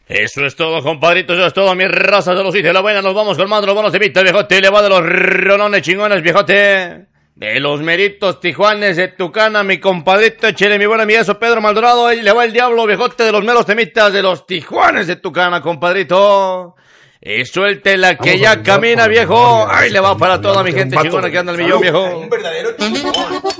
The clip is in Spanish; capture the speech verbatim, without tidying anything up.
Eso es todo, compadrito, eso es todo, mis razas de los hijos de la buena. Nos vamos colmando los buenos temitas, viejote. Le va de los ronones chingones, viejote. De los meritos tijuanes de Tucana, mi compadrito. Échele mi buen amigazo Pedro Maldonado. Ahí le va el diablo, viejote, de los meros temitas de los tijuanes de Tucana, compadrito. Y suéltela que Vamos ya camina, viejo. Ahí le va para toda mi gente chingona que anda al millón, viejo. Un verdadero chingón.